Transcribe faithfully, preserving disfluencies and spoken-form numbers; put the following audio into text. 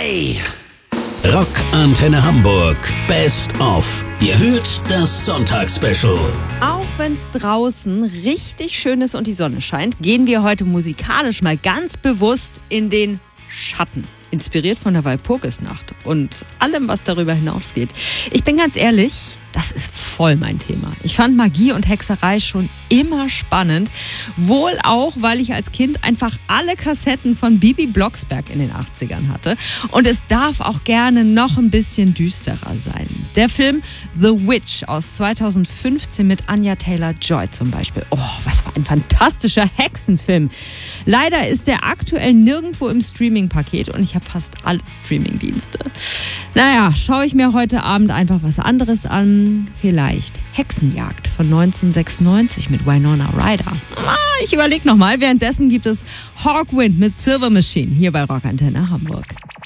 Hey! Rock Antenne Hamburg Best of. Ihr hört das Sonntagsspecial. Auch wenn es draußen richtig schön ist und die Sonne scheint, gehen wir heute musikalisch mal ganz bewusst in den Schatten. Inspiriert von der Walpurgisnacht und allem, was darüber hinausgeht. Ich bin ganz ehrlich, das ist voll mein Thema. Ich fand Magie und Hexerei schon immer spannend. Wohl auch, weil ich als Kind einfach alle Kassetten von Bibi Blocksberg in den achtzigern hatte. Und es darf auch gerne noch ein bisschen düsterer sein. Der Film The Witch aus zweitausendfünfzehn mit Anya Taylor-Joy zum Beispiel. Oh, was für ein fantastischer Hexenfilm. Leider ist der aktuell nirgendwo im Streaming-Paket und ich habe fast alle Streaming-Dienste. Naja, schaue ich mir heute Abend einfach was anderes an. Vielleicht Hexenjagd von neunzehnhundertsechsundneunzig mit Winona Ryder. Ah, ich überlege nochmal. Währenddessen gibt es Hawkwind mit Silver Machine hier bei Rock Antenne Hamburg.